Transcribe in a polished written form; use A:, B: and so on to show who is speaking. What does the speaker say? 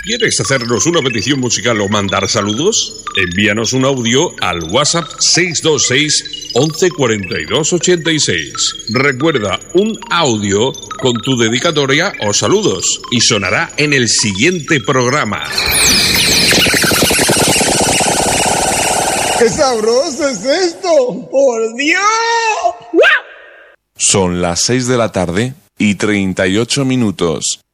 A: ¿Quieres hacernos una petición musical o mandar saludos? Envíanos un audio al WhatsApp 626 11 42 86. Recuerda, un audio con tu dedicatoria o saludos y sonará en el siguiente programa.
B: ¡Qué sabroso es esto! ¡Por Dios! ¡Wow!
C: Son las 6 de la tarde y 38 minutos.